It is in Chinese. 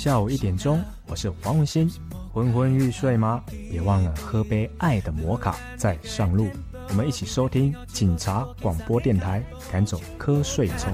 下午1点钟，我是黄文兴。昏昏欲睡吗？别忘了喝杯爱的摩卡再上路。我们一起收听警察广播电台，赶走瞌睡虫。